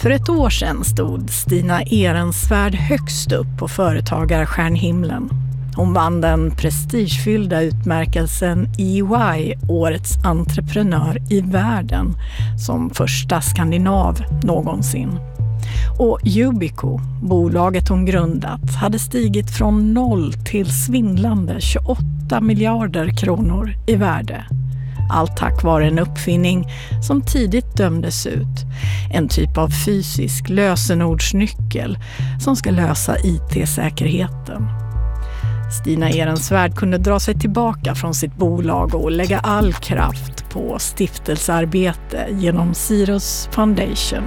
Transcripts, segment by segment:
För ett år sedan stod Stina Ehrensvärd högst upp på företagarstjärnhimlen. Hon vann den prestigefyllda utmärkelsen EY, årets entreprenör i världen, som första skandinav någonsin. Och Yubico, bolaget hon grundat, hade stigit från 0 till svindlande 28 miljarder kronor i värde. Allt tack vare en uppfinning som tidigt dömdes ut. En typ av fysisk lösenordsnyckel som ska lösa IT-säkerheten. Stina Ehrensvärd kunde dra sig tillbaka från sitt bolag och lägga all kraft på stiftelsearbete genom Cirrus Foundation.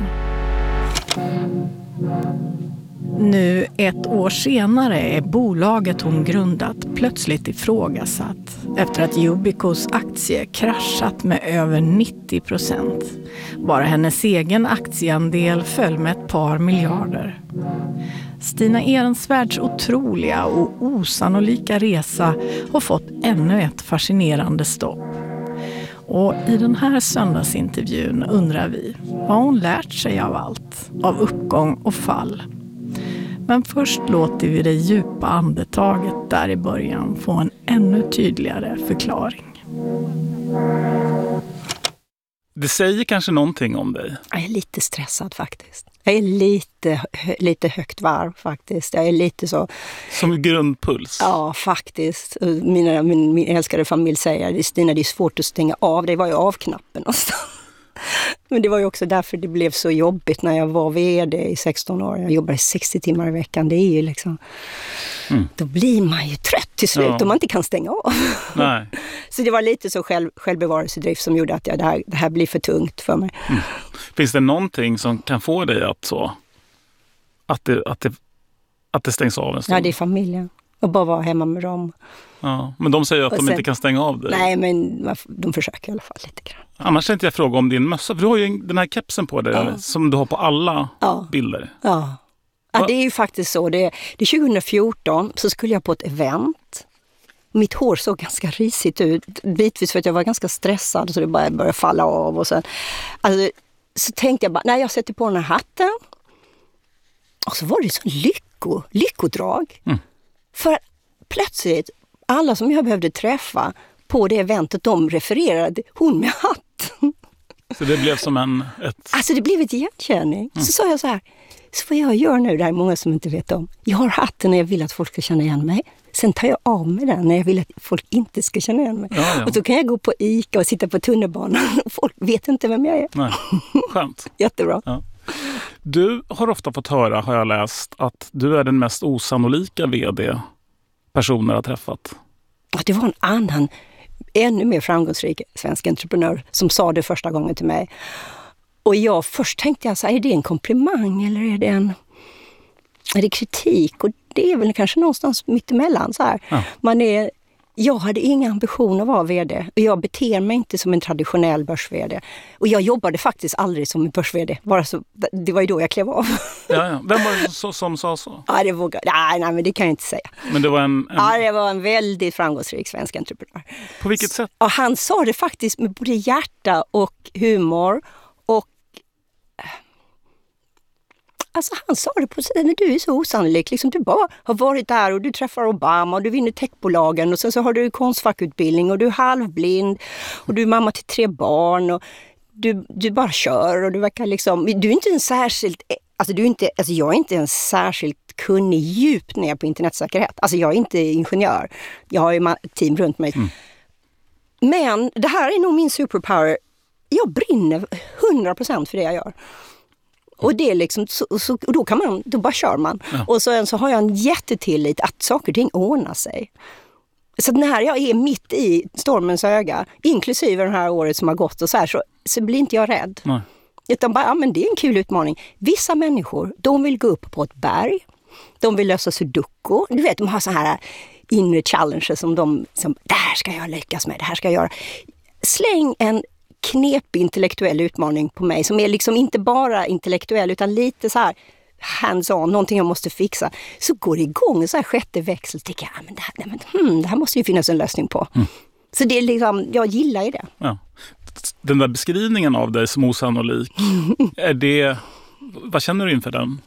Nu ett år senare är bolaget hon grundat plötsligt ifrågasatt efter att Yubicos aktie kraschat med över 90%. Bara hennes egen aktieandel föll med ett par miljarder. Stina Ehrensvärds otroliga och osannolika resa har fått ännu ett fascinerande stopp. Och i den här söndagsintervjun undrar vi, vad hon lärt sig av allt, av uppgång och fall? Men först låter vi det djupa andetaget där i början få en ännu tydligare förklaring. Det säger kanske någonting om dig. Jag är lite stressad faktiskt. Jag är lite högt varv faktiskt. Jag är lite så... Som grundpuls? Ja, faktiskt. Min älskade familj säger, Stina, det är svårt att stänga av. Det var ju av-knappen någonstans. Men det var ju också därför det blev så jobbigt när jag var vd i 16 år. Jag jobbade 60 timmar i veckan. Det är ju liksom... Då blir man ju trött till slut om man inte kan stänga av. Nej. Så det var lite så självbevarelsedrift som gjorde att det här blir för tungt för mig. Finns det någonting som kan få dig att det stängs av en stund? Ja, det är familjen. Och bara vara hemma med dem. Ja, men de säger att de inte kan stänga av dig. Nej, men de försöker i alla fall lite grann. Annars tänkte jag fråga om din mössa. För du har ju den här kepsen på dig som du har på alla bilder. Ja. Ja, det är ju faktiskt så. Det är 2014 så skulle jag på ett event. Mitt hår såg ganska risigt ut. Bitvis för att jag var ganska stressad så det började falla av. Och sen, alltså, så tänkte jag bara, nej jag sätter på den här hatten. Och så var det så lyckodrag. För plötsligt, alla som jag behövde träffa på det eventet, de refererade hon med hatt. Så det blev som Alltså det blev ett igenkänning. Så sa jag så här, så vad jag gör nu, det är många som inte vet om. Jag har hatten när jag vill att folk ska känna igen mig. Sen tar jag av mig den när jag vill att folk inte ska känna igen mig. Ja. Och så kan jag gå på ICA och sitta på tunnelbanan och folk vet inte vem jag är. Nej, skönt. Jättebra. Ja. Du har ofta fått höra, har jag läst, att du är den mest osannolika vd personer har träffat. Det var en annan, ännu mer framgångsrik svensk entreprenör som sa det första gången till mig. Och jag först tänkte jag så här, är det en komplimang eller är det kritik? Och det är väl kanske någonstans mittemellan så här. Ja. Jag hade inga ambitioner att vara vd. Och jag beter mig inte som en traditionell börs-vd. Och jag jobbade faktiskt aldrig som en börs-vd. Det var ju då jag klev av. Ja. Vem var det som sa så? Ja, nej, men det kan jag inte säga. Men det var Ja, det var en väldigt framgångsrik svensk entreprenör. På vilket sätt? Ja, han sa det faktiskt med både hjärta och humor. Och alltså han sa det på sättet, du är så osannolik. Liksom, du bara har varit där och du träffar Obama och du vinner techbolagen och sen så har du konstfackutbildning och du är halvblind och du är mamma till 3 barn och du bara kör och du verkar liksom, du är inte en särskilt, jag är inte en särskilt kunnig djupt ner på internetsäkerhet. Alltså jag är inte ingenjör. Jag har ju team runt mig. Men det här är nog min superpower. Jag brinner 100% för det jag gör. Och det är liksom, och då bara kör man. Ja. Och så har jag en jättetillit att saker och ting ordnar sig. Så när jag är mitt i stormens öga, inklusive det här året som har gått och så blir inte jag rädd. Nej. Utan bara, men det är en kul utmaning. Vissa människor, de vill gå upp på ett berg. De vill lösa sudoku. Du vet, de har så här inre challenges som det här ska jag lyckas med, det här ska jag göra. Släng en knepig intellektuell utmaning på mig som är liksom inte bara intellektuell utan lite så här hands-on, någonting jag måste fixa, så går det igång så här sjätte växel, tycker jag, det här måste ju finnas en lösning på. Så det är liksom, jag gillar ju det. Ja. Den där beskrivningen av dig som osannolik, är det Vad känner du inför den?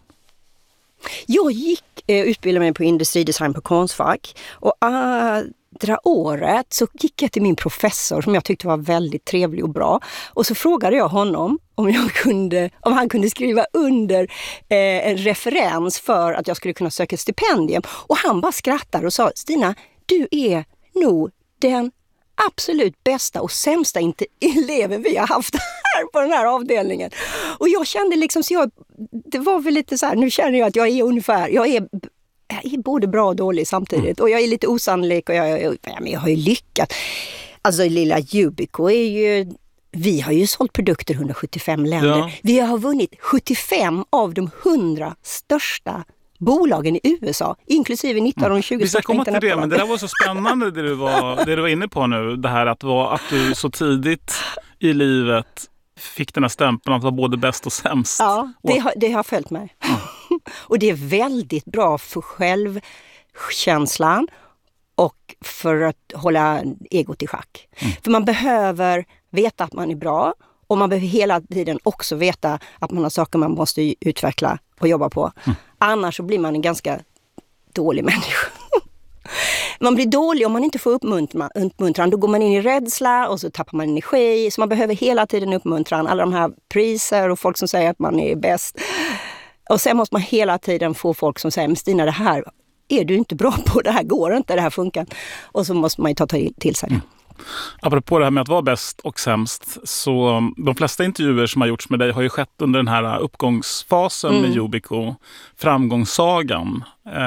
Jag utbildade mig på industridesign på Konstfack och andra året så gick jag till min professor som jag tyckte var väldigt trevlig och bra. Och så frågade jag honom om han kunde skriva under en referens för att jag skulle kunna söka stipendium. Och han bara skrattade och sa, Stina, du är nog den absolut bästa och sämsta eleven vi har haft här på den här avdelningen. Och jag kände liksom, det var väl lite så här, nu känner jag att jag är både bra och dålig samtidigt. Och jag är lite osannolik och jag har ju lyckats. Alltså lilla Yubico vi har ju sålt produkter i 175 länder. Ja. Vi har vunnit 75 av de 100 största bolagen i USA, inklusive 19 av de 20 Vi ska komma till det, men det där var så spännande det du var inne på nu. Det här att du så tidigt i livet fick den här stämpeln att vara både bäst och sämst. Ja, det har följt mig. Och det är väldigt bra för självkänslan och för att hålla egot i schack. För man behöver veta att man är bra och man behöver hela tiden också veta att man har saker man måste utveckla och jobba på. Annars så blir man en ganska dålig människa. Man blir dålig om man inte får uppmuntran. Då går man in i rädsla och så tappar man energi. Så man behöver hela tiden uppmuntran. Alla de här priser och folk som säger att man är bäst. Och sen måste man hela tiden få folk som säger, men Stina, det här är du inte bra på. Det här går inte, det här funkar. Och så måste man ju ta till sig det. Apropå det här med att vara bäst och sämst, så de flesta intervjuer som har gjorts med dig har ju skett under den här uppgångsfasen med Yubico, framgångssagan.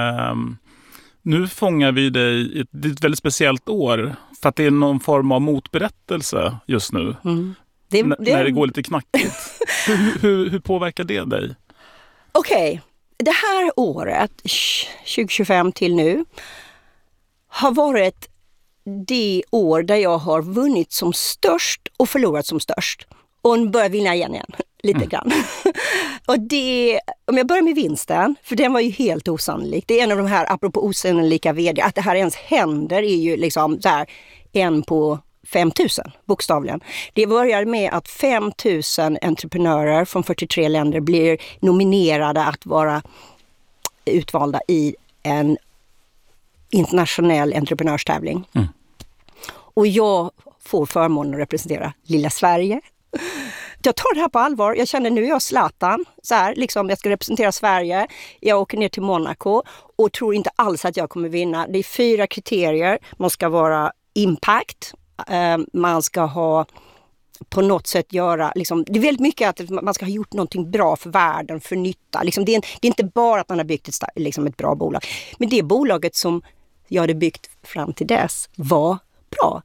Nu fångar vi dig i ett väldigt speciellt år för att det är någon form av motberättelse just nu. När det går lite knackigt. Hur påverkar det dig? Okej, det här året, 2025 till nu, har varit det år där jag har vunnit som störst och förlorat som störst. Och börjar vinna igen lite grann. Och om jag börjar med vinsten, för den var ju helt osannolik. Det är en av de här, apropå osannolika vd, att det här ens händer är ju liksom så här, 1 på 5000 bokstavligen. Det börjar med att 5000 entreprenörer från 43 länder blir nominerade att vara utvalda i en internationell entreprenörstävling. Och jag får förmånen att representera lilla Sverige. Jag tar det här på allvar. Jag känner, nu är jag Zlatan. Så här, liksom, jag ska representera Sverige. Jag åker ner till Monaco och tror inte alls att jag kommer vinna. Det är 4 kriterier. Man ska vara impact. Man ska ha på något sätt göra, liksom, det är väldigt mycket att man ska ha gjort någonting bra för världen, för nytta. Liksom, det är inte bara att man har byggt ett bra bolag. Men det bolaget som jag hade byggt fram till dess var bra.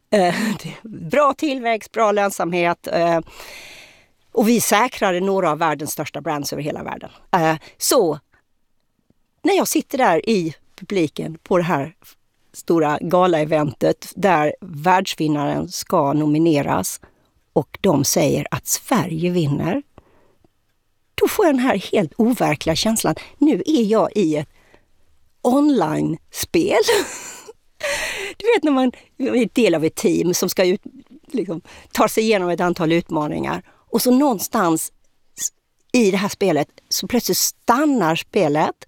Bra tillväxt, bra lönsamhet. Och vi säkrade några av världens största brands över hela världen. Så när jag sitter där i publiken på det här stora gala-eventet där världsvinnaren ska nomineras och de säger att Sverige vinner, då får jag den här helt overkliga känslan. Nu är jag i ett online-spel. Du vet när man är del av ett team som ska ta sig igenom ett antal utmaningar och så någonstans i det här spelet så plötsligt stannar spelet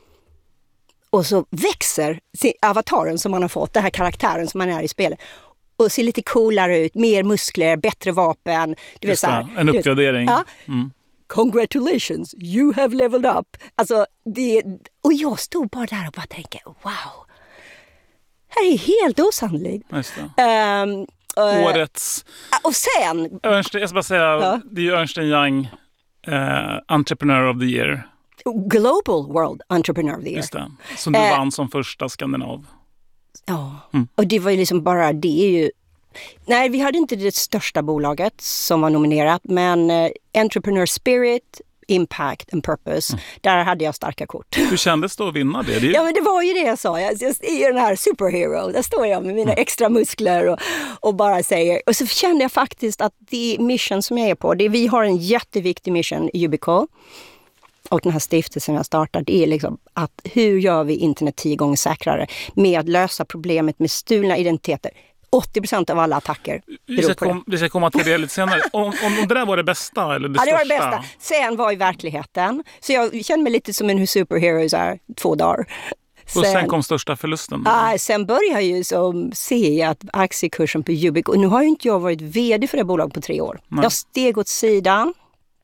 och så växer avataren som man har fått, den här karaktären som man är i spelet och ser lite coolare ut, mer muskler, bättre vapen. Du vet, så här, en uppgradering. Ja. Congratulations, you have leveled up. Alltså, och jag stod bara där och bara tänkte, wow. Här är helt osannolikt. Just det. Årets... Och sen... jag ska bara säga, det är ju Ernst & Young Entrepreneur of the Year. Global World Entrepreneur of the Year. Just det. Som du vann som första skandinav. Ja, och det var ju liksom bara, det är ju... Nej, vi hade inte det största bolaget som var nominerat, men Entrepreneur Spirit, Impact and Purpose, där hade jag starka kort. Hur kändes det att vinna det? Ja, men det var ju det jag sa. Jag är den här superhero. Där står jag med mina extra muskler och bara säger. Och så kände jag faktiskt att det mission som jag är på, vi har en jätteviktig mission i Yubico. Och den här stiftelsen jag startade är liksom att hur gör vi internet 10 gånger säkrare med att lösa problemet med stulna identiteter. 80% av alla attacker beror på det. Vi ska komma till det lite senare. Om det där var det bästa eller det Ja, största? det var det bästa. Sen var i verkligheten. Så jag kände mig lite som en superhero så här 2 dagar. Och sen kom största förlusten? Sen började jag ju se att aktiekursen på Yubico, och nu har ju inte jag varit vd för det bolaget på 3 år. Nej. Jag steg åt sidan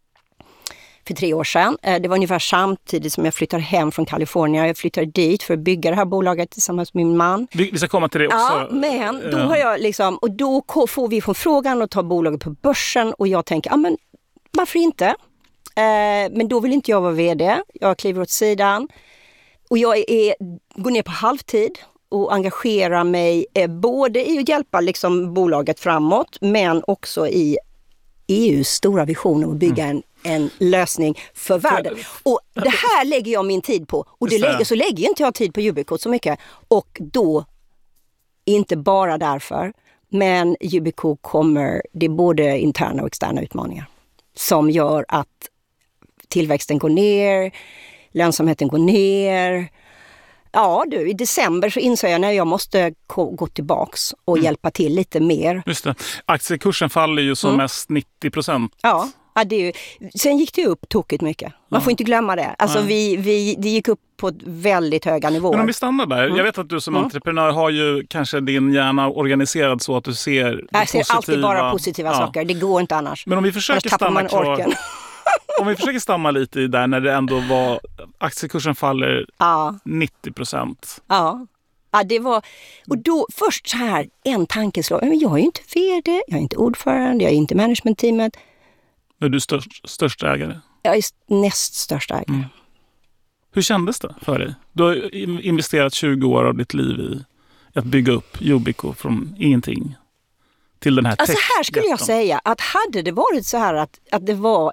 för 3 år sedan. Det var ungefär samtidigt som jag flyttade hem från Kalifornien. Jag flyttade dit för att bygga det här bolaget tillsammans med min man. Vi ska komma till det också. Ja, men då har jag liksom, och då får vi från frågan att ta bolaget på börsen, och jag tänker, ja men varför inte? Men då vill inte jag vara vd. Jag kliver åt sidan. Och jag går ner på halvtid och engagerar mig både i att hjälpa liksom bolaget framåt, men också i EUs stora vision om att bygga en lösning för världen. Och det här lägger jag min tid på. Och så lägger inte jag tid på Yubico så mycket. Och då, inte bara därför, men Yubico det är både interna och externa utmaningar som gör att tillväxten går ner, lönsamheten går ner. Ja, i december så insåg jag när jag måste gå tillbaks och hjälpa till lite mer. Just det. Aktiekursen faller ju som mest 90%. Ja, sen gick det upp tokigt mycket. Man får inte glömma det. Alltså det gick upp på väldigt höga nivåer. Men om vi stannar där. Jag vet att du som entreprenör har ju kanske din hjärna organiserad så att du ser jag ser alltid bara positiva saker. Det går inte annars. Men om vi försöker stanna kvar... Om vi försöker stanna lite i där när det ändå var aktiekursen faller 90%. Ja, det var... Och då först så här en tankeslag. Men jag är ju inte vd, jag är inte ordförande, jag är inte managementteamet. Men du är största ägare? Jag är näst största ägare. Hur kändes det för dig? Du har investerat 20 år av ditt liv i att bygga upp Yubico från ingenting till den här här skulle jag säga att hade det varit så här att det var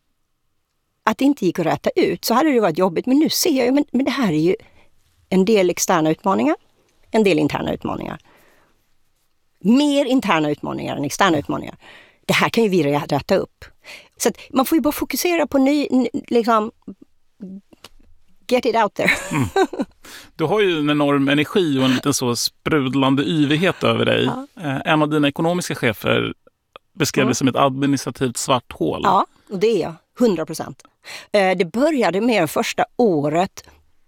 att det inte gick att rätta ut, så hade det varit jobbigt. Men nu ser jag ju, men det här är ju en del externa utmaningar, en del interna utmaningar. Mer interna utmaningar än externa utmaningar. Det här kan ju vi rätta upp. Så att man får ju bara fokusera på liksom get it out there. Du har ju en enorm energi och en liten så sprudlande yvighet över dig. En av dina ekonomiska chefer beskrev det som ett administrativt svart hål. Ja, och det är jag. 100%. Det började med första året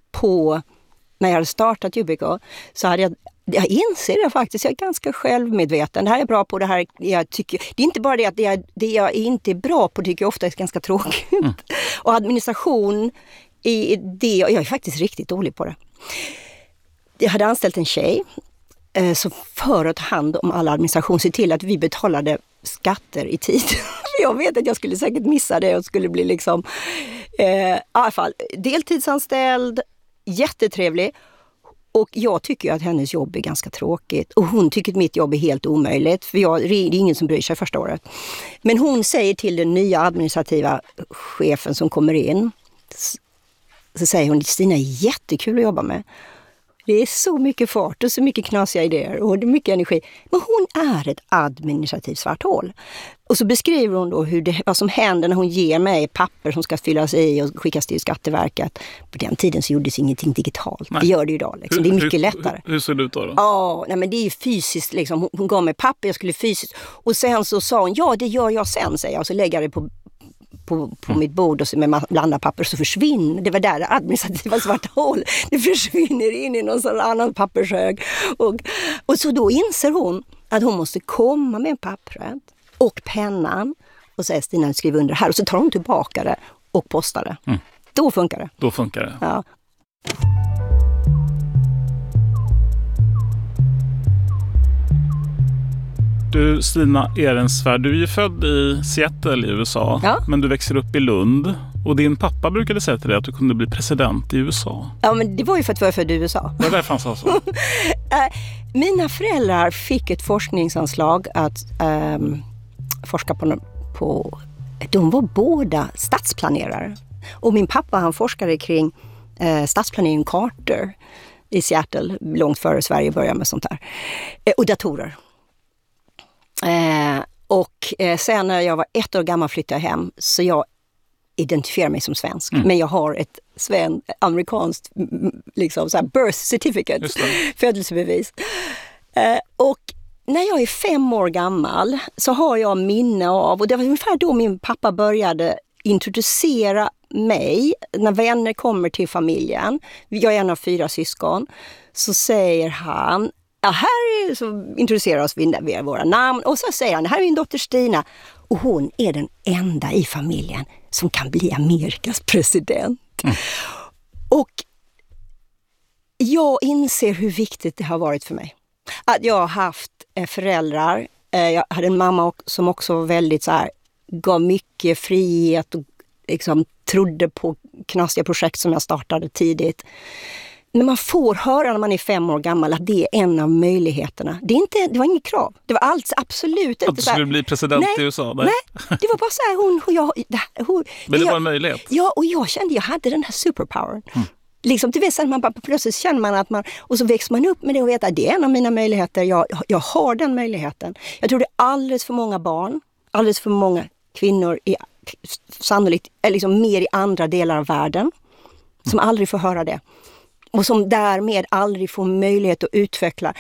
när jag hade startat Yubico, så hade jag inser det faktiskt, jag är ganska självmedveten. Det här är jag bra på, det här jag tycker. Det är inte bara det att det jag inte är bra på tycker jag ofta är ganska tråkigt. Och administration i det, jag är faktiskt riktigt dålig på det. Jag hade anställt en tjej så för att ta hand om all administration, se till att vi betalade skatter i tid. Jag vet att jag skulle säkert missa det och skulle bli liksom i alla fall deltidsanställd, jättetrevlig. Och jag tycker att hennes jobb är ganska tråkigt. Och hon tycker att mitt jobb är helt omöjligt. För det är ingen som bryr sig första året. Men hon säger till den nya administrativa chefen som kommer in. Så säger hon, Stina är jättekul att jobba med. Det är så mycket fart och så mycket knasiga idéer och det är mycket energi. Men hon är ett administrativt svart hål. Och så beskriver hon då vad som händer när hon ger mig papper som ska fyllas i och skickas till Skatteverket. På den tiden så gjordes ingenting digitalt. Nej. Det gör det ju idag. Liksom. Det är mycket lättare. Hur ser det ut då? Ja, men det är ju fysiskt. Liksom. Hon gav mig papper, jag skulle fysiskt. Och sen så sa hon, ja det gör jag sen, säger jag. Och så lägger jag det på mitt bord och så med blanda papper så försvinner. Det var där det administrativa svarta hål. Det försvinner in i någon sån annan pappershög. Och så då inser hon att hon måste komma med pappret och pennan och säger Stina, skriv under här. Och så tar hon tillbaka det och postar det. Då funkar det. Då funkar det. Ja. Du, Stina Ehrensvärd, du är ju född i Seattle i USA, men du växer upp i Lund. Och din pappa brukade säga till dig att du kunde bli president i USA. Ja, men det var ju för att jag var född i USA. Det var därför han sa så. Mina föräldrar fick ett forskningsanslag att forska på... De var båda stadsplanerare. Och min pappa han forskade kring stadsplanering Carter i Seattle, långt före Sverige började med sånt här. Och datorer. Sen när jag var 1 år gammal flyttade jag hem, så jag identifierar mig som svensk. Men jag har ett amerikanskt liksom, så här birth certificate, födelsebevis. Och när jag är 5 år gammal så har jag minne av, och det var ungefär då min pappa började introducera mig, när vänner kommer till familjen, jag är en av 4 syskon, så säger han, så introducerar oss vi våra namn, och så säger han, här är min dotter Stina, och hon är den enda i familjen som kan bli Amerikas president. Och jag inser hur viktigt det har varit för mig. Att jag har haft föräldrar, jag hade en mamma som också var väldigt så här, gav mycket frihet och liksom trodde på knasiga projekt som jag startade tidigt. När man får höra när man är 5 år gammal att det är en av möjligheterna. Det var inget krav. Det var alls absolut inte att du skulle bli president i USA? Nej, det var bara så här, men det var en möjlighet? Ja, och jag kände jag hade den här superpowern. Liksom, du vet, man bara, plötsligt känner man att man, och så växer man upp med det och vet att det är en av mina möjligheter. Jag har den möjligheten. Jag tror det är alldeles för många barn, alldeles för många kvinnor, sannolikt liksom mer i andra delar av världen, som aldrig får höra det. Och som därmed aldrig får möjlighet att utveckla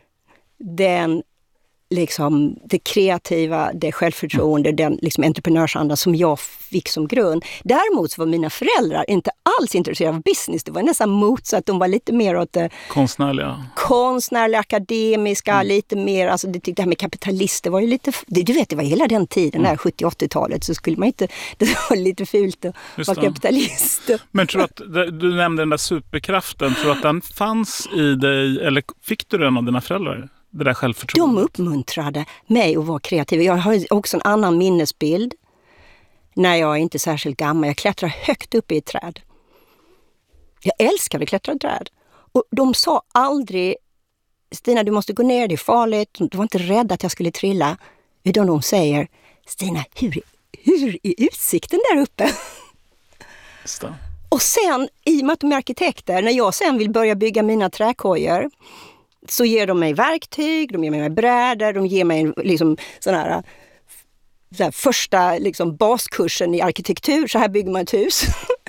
den, liksom, det kreativa, det självförtroende, den liksom, entreprenörsandan som jag fick som grund. Däremot var mina föräldrar inte alls intresserade av business. Det var nästan motsatt. De var lite mer åt det konstnärliga, akademiska, lite mer, alltså det här med kapitalister var ju lite, du vet, det var hela den tiden, där 70-80-talet, så skulle man inte, det var lite fult att vara kapitalist. Men tror att, du nämnde den där superkraften, tror att den fanns i dig, eller fick du den av dina föräldrar? Det där självförtroendet. De uppmuntrade mig att vara kreativ. Jag har också en annan minnesbild när jag är inte särskilt gammal. Jag klättrar högt upp i ett träd. Jag älskade att klättra i träd. Och de sa aldrig, Stina, du måste gå ner, det är farligt. De var inte rädda att jag skulle trilla. Utan de säger, Stina, hur är utsikten där uppe? Just det. Och sen, i och med att de är arkitekter, när jag sen vill börja bygga mina träkojor, så ger de mig verktyg, de ger mig brädor, de ger mig liksom så här första liksom baskursen i arkitektur. Så här bygger man ett hus.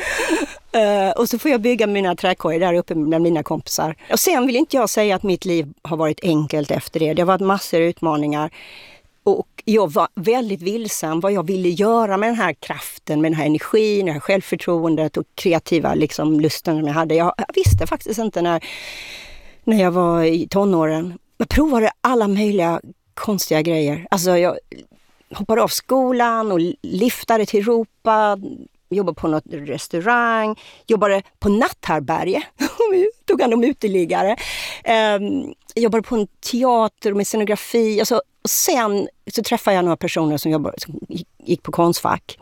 Och så får jag bygga mina träkojor där uppe med mina kompisar. Och sen vill inte jag säga att mitt liv har varit enkelt efter det. Det har varit massor av utmaningar. Och jag var väldigt vilsen vad jag ville göra med den här kraften, med den här energin, det här självförtroendet och kreativa liksom, lusten som jag hade. Jag visste faktiskt inte när jag var i tonåren. Jag provade alla möjliga konstiga grejer. Alltså jag hoppade av skolan och liftade till Europa, jobbade på något restaurang, jobbade på natthärbärge, tog hand om uteliggare. Jobbade på en teater med scenografi. Alltså, och sen så träffade jag några personer som gick på Konstfack.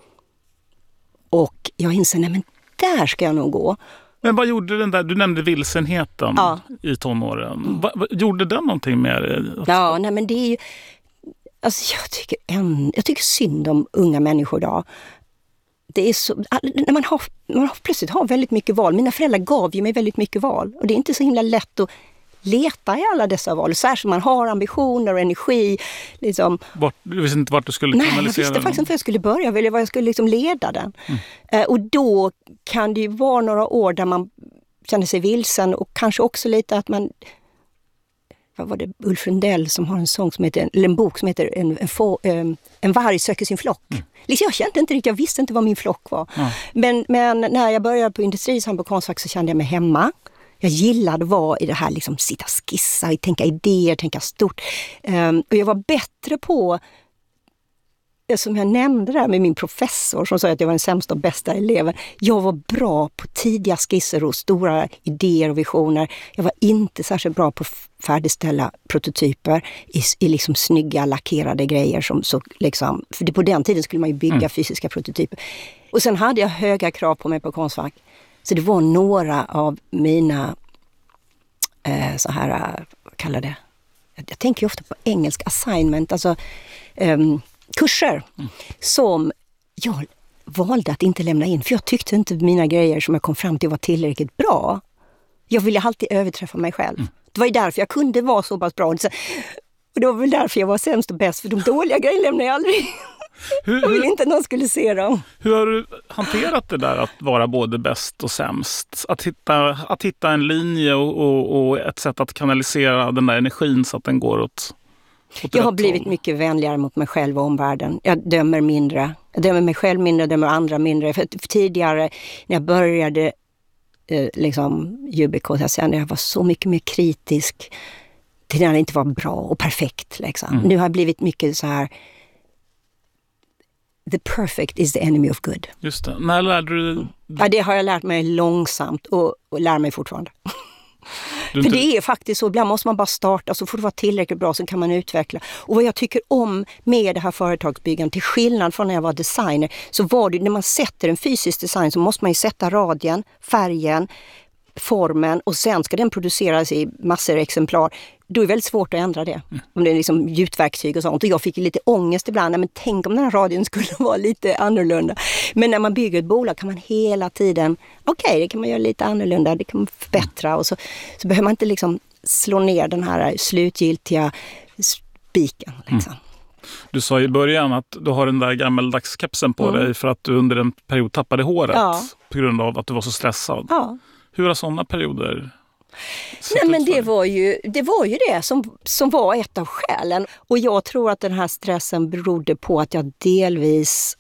Och jag insåg, nej men där ska jag nog gå. Men vad gjorde den där, du nämnde vilsenheten i tonåren. Gjorde den någonting med dig? Ja, nej men det är ju, alltså jag tycker synd om unga människor idag. Det är så, när man plötsligt har väldigt mycket val. Mina föräldrar gav ju mig väldigt mycket val. Och det är inte så himla lätt att leta i alla dessa val. Särskilt man har ambitioner och energi. Liksom. Du visste inte vart du skulle kanalisera den? Nej, jag visste faktiskt inte var jag skulle börja. Eller var jag skulle liksom leda den. Och då kan det ju vara några år där man känner sig vilsen. Och kanske också lite att man... Vad var det? Ulf Lundell som har en sång som heter, eller en bok som heter En varg söker sin flock. Liksom jag kände inte riktigt, jag visste inte vad min flock var. Men när jag började på Industrisamhället på Konstfack så kände jag mig hemma. Jag gillade att vara i det här, liksom sitta och skissa, tänka idéer, tänka stort. Och jag var bättre på, som jag nämnde där med min professor som sa att jag var den sämsta och bästa eleven. Jag var bra på tidiga skisser och stora idéer och visioner. Jag var inte särskilt bra på färdigställa prototyper i liksom snygga lackerade grejer. För på den tiden skulle man ju bygga fysiska prototyper. Och sen hade jag höga krav på mig på Konstfack. Så det var några av mina så här, vad kallar det? Jag tänker ju ofta på engelsk assignment, alltså kurser som jag valde att inte lämna in. För jag tyckte inte mina grejer som jag kom fram till var tillräckligt bra. Jag ville alltid överträffa mig själv. Det var ju därför jag kunde vara så pass bra. Och det var väl därför jag var sämst och bäst. För de dåliga grejerna lämnade jag aldrig. Jag ville inte att någon skulle se dem. Hur har du hanterat det där att vara både bäst och sämst? Att hitta en linje och ett sätt att kanalisera den där energin så att den går åt Jag har blivit mycket vänligare mot mig själv och omvärlden. Jag dömer mindre. Jag dömer mig själv mindre, jag dömer andra mindre. För tidigare när jag började Yubico, jag var så mycket mer kritisk till när det inte var bra och perfekt. Liksom. Nu har jag blivit mycket så här: the perfect is the enemy of good. Just det. När lärde du? Ja, det har jag lärt mig långsamt och lär mig fortfarande. För det är faktiskt så, ibland måste man bara starta, så får det vara tillräckligt bra så kan man utveckla. Och vad jag tycker om med det här företagsbyggandet, till skillnad från när jag var designer, så var det när man sätter en fysisk design så måste man ju sätta radien, färgen, formen och sen ska den produceras i massor exemplar. Då är det väldigt svårt att ändra det. Om det är liksom gjutverktyg och sånt. Och jag fick ju lite ångest ibland. Men tänk om den här radion skulle vara lite annorlunda. Men när man bygger ett bolag kan man hela tiden, det kan man göra lite annorlunda. Det kan man förbättra. Och så behöver man inte liksom slå ner den här slutgiltiga spiken. Liksom. Du sa i början att du har den där gammaldags kepsen på dig för att du under en period tappade håret på grund av att du var så stressad. Ja. Hur har sådana perioder? Nej, men det var ju det som var ett av skälen. Och jag tror att den här stressen berodde på att jag delvis...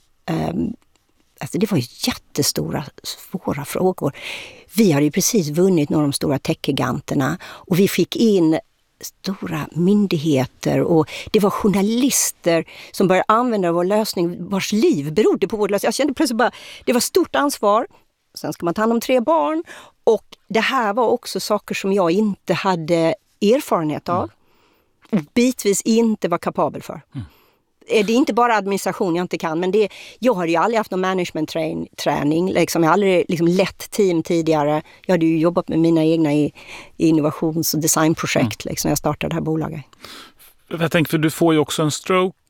det var ju jättestora, svåra frågor. Vi hade ju precis vunnit några av de stora techgiganterna. Och vi fick in stora myndigheter och det var journalister som började använda vår lösning vars liv berodde på vår lösning. Jag kände plötsligt bara, det var stort ansvar. Sen ska man ta hand om 3 barn. Och det här var också saker som jag inte hade erfarenhet av. Och bitvis inte var kapabel för. Det är inte bara administration jag inte kan. Men jag har ju aldrig haft någon management-träning. Liksom. Jag har aldrig lett team tidigare. Jag hade ju jobbat med mina egna innovations- och designprojekt när jag startade det här bolaget. Jag tänker, för du får ju också en stroke.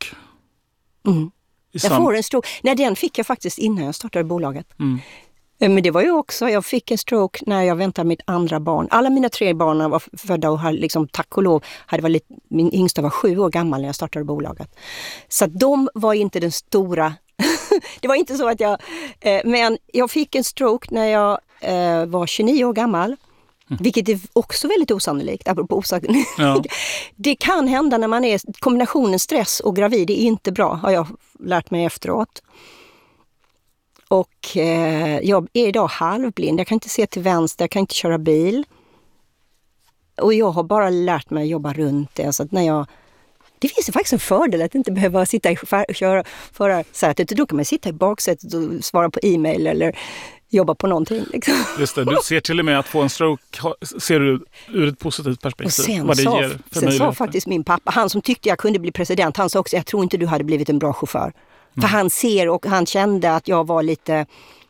Jag får en stroke. Nej, den fick jag faktiskt innan jag startade bolaget. Men det var ju också, jag fick en stroke när jag väntade mitt andra barn. Alla mina 3 barn var födda och tack och lov, min yngsta var 7 år gammal när jag startade bolaget. Så att de var inte den stora, det var inte så att men jag fick en stroke när jag var 29 år gammal. Vilket är också väldigt osannolikt, apropå osannolikt. Ja. Det kan hända när man är, kombinationen stress och gravid är inte bra, har jag lärt mig efteråt. Och jag är idag halvblind. Jag kan inte se till vänster, jag kan inte köra bil. Och jag har bara lärt mig att jobba runt det. Så att det finns ju faktiskt en fördel att inte behöva sitta i förarsätet. Då kan man sitta i baksätet och svara på e-mail eller jobba på någonting. Liksom. Just det, du ser till och med att få en stroke ser du ur ett positivt perspektiv. Och sen sa faktiskt min pappa, han som tyckte jag kunde bli president, han sa också, jag tror inte du hade blivit en bra chaufför. För han ser och han kände att jag var lite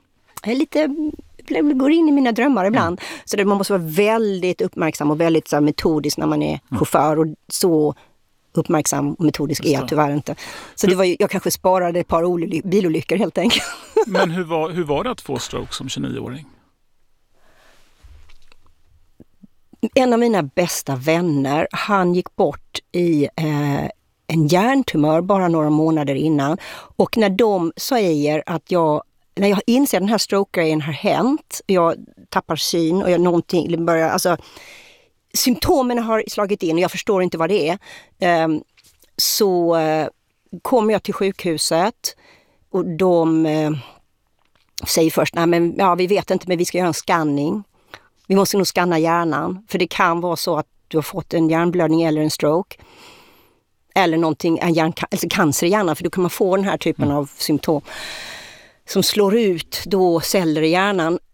går in i mina drömmar ibland. Så man måste vara väldigt uppmärksam och väldigt så metodisk när man är chaufför. Och så uppmärksam och metodisk är jag tyvärr inte. Så jag kanske sparade ett par bilolyckor helt enkelt. Men hur var det att få stroke som 29-åring? En av mina bästa vänner, han gick bort i... en hjärntumör bara några månader innan. Och när de säger att när jag inser den här stroke-grejen har hänt, jag tappar syn och någonting börjar, symptomen har slagit in och jag förstår inte vad det är. Så kommer jag till sjukhuset och de säger först, vi vet inte, men vi ska göra en scanning. Vi måste nog scanna hjärnan, för det kan vara så att du har fått en hjärnblödning eller en stroke. Eller någonting, cancer i hjärnan, för då kan man få den här typen av symptom som slår ut då celler i hjärnan.